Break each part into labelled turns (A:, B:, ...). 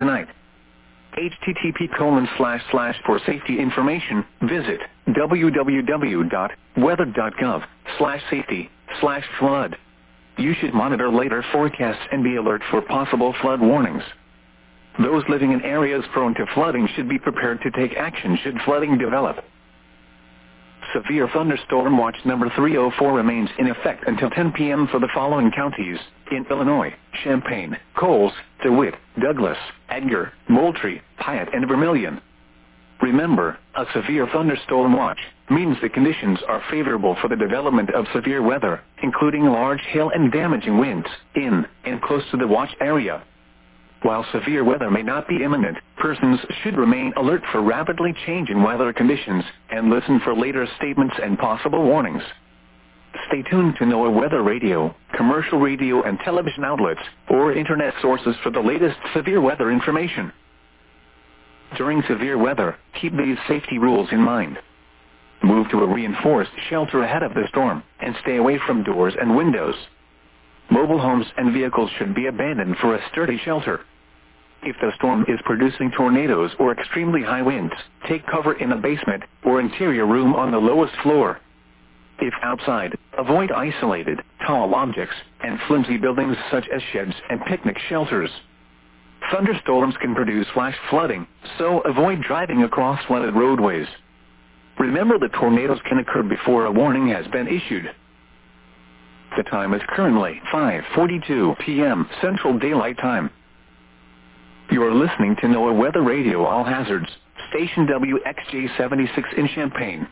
A: tonight. http:// for safety information, visit www.weather.gov/safety/flood. You should monitor later forecasts and be alert for possible flood warnings. Those living in areas prone to flooding should be prepared to take action should flooding develop. Severe thunderstorm watch number 304 remains in effect until 10 p.m. for the following counties in Illinois: Champaign, Coles, DeWitt, Douglas, Edgar, Moultrie, Piatt, and Vermilion. Remember, a severe thunderstorm watch means the conditions are favorable for the development of severe weather, including large hail and damaging winds, in and close to the watch area. While severe weather may not be imminent, persons should remain alert for rapidly changing weather conditions and listen for later statements and possible warnings. Stay tuned to NOAA Weather Radio, commercial radio and television outlets, or internet sources for the latest severe weather information. During severe weather, keep these safety rules in mind. Move to a reinforced shelter ahead of the storm, and stay away from doors and windows. Mobile homes and vehicles should be abandoned for a sturdy shelter. If the storm is producing tornadoes or extremely high winds, take cover in a basement or interior room on the lowest floor. If outside, avoid isolated, tall objects and flimsy buildings such as sheds and picnic shelters. Thunderstorms can produce flash flooding, so avoid driving across flooded roadways. Remember that tornadoes can occur before a warning has been issued. The time is currently 5:42 p.m. Central Daylight Time. You are listening to NOAA Weather Radio All Hazards, station WXJ-76 in Champaign.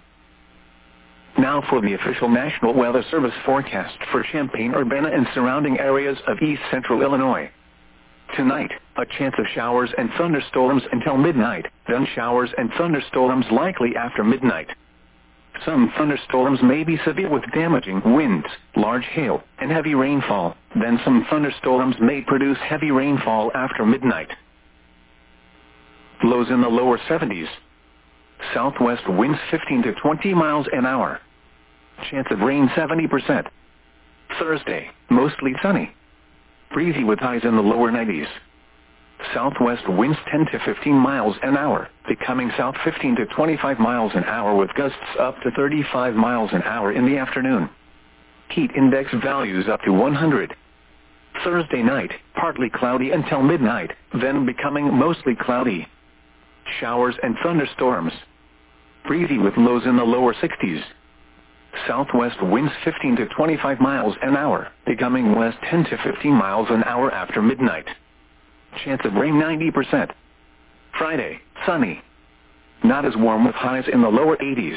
A: Now for the official National Weather Service forecast for Champaign-Urbana and surrounding areas of east central Illinois. Tonight, a chance of showers and thunderstorms until midnight, then showers and thunderstorms likely after midnight. Some thunderstorms may be severe with damaging winds, large hail, and heavy rainfall. Then some thunderstorms may produce heavy rainfall after midnight. Lows in the lower 70s. Southwest winds 15 to 20 miles an hour. Chance of rain 70%. Thursday, mostly sunny. Breezy with highs in the lower 90s. Southwest winds 10 to 15 miles an hour, becoming south 15 to 25 miles an hour with gusts up to 35 miles an hour in the afternoon. Heat index values up to 100. Thursday night, partly cloudy until midnight, then becoming mostly cloudy. Showers and thunderstorms. Breezy with lows in the lower 60s. Southwest winds 15 to 25 miles an hour, becoming west 10 to 15 miles an hour after midnight. Chance of rain 90%. Friday, sunny. Not as warm with highs in the lower 80s.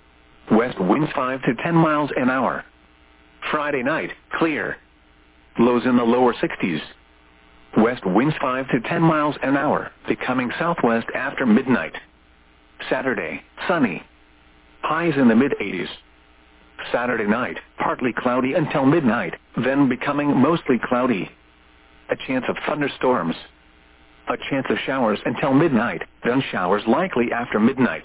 A: West winds 5 to 10 miles an hour. Friday night, clear. Lows in the lower 60s. West winds 5 to 10 miles an hour, becoming southwest after midnight. Saturday, sunny. Highs in the mid-80s. Saturday night, partly cloudy until midnight, then becoming mostly cloudy. A chance of thunderstorms. A chance of showers until midnight, then showers likely after midnight.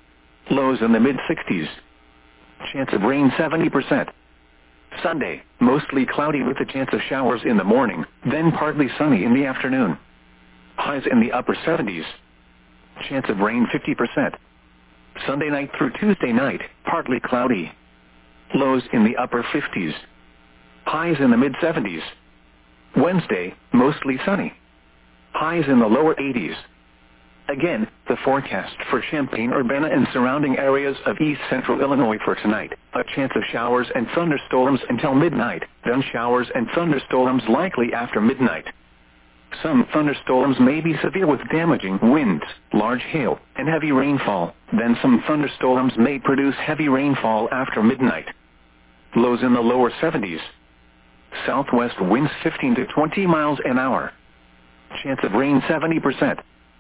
A: Lows in the mid-60s. Chance of rain 70%. Sunday, mostly cloudy with a chance of showers in the morning, then partly sunny in the afternoon. Highs in the upper 70s. Chance of rain 50%. Sunday night through Tuesday night, partly cloudy. Lows in the upper 50s. Highs in the mid-70s. Wednesday, mostly sunny. Highs in the lower 80s. Again, the forecast for Champaign-Urbana and surrounding areas of east central Illinois for tonight. A chance of showers and thunderstorms until midnight, then showers and thunderstorms likely after midnight. Some thunderstorms may be severe with damaging winds, large hail, and heavy rainfall. Then some thunderstorms may produce heavy rainfall after midnight. Lows in the lower 70s. Southwest winds 15 to 20 miles an hour. Chance of rain 70%.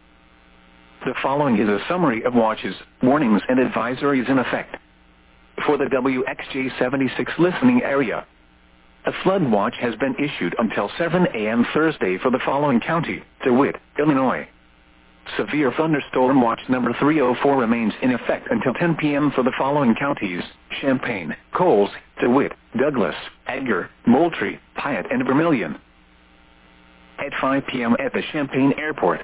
A: The following is a summary of watches, warnings, and advisories in effect. For the WXJ-76 listening area, a flood watch has been issued until 7 a.m. Thursday for the following county: DeWitt, Illinois. Severe thunderstorm watch number 304 remains in effect until 10 p.m. for the following counties: Champaign, Coles, DeWitt, Douglas, Edgar, Moultrie, Piatt, and Vermilion. At 5 p.m. at the Champaign Airport,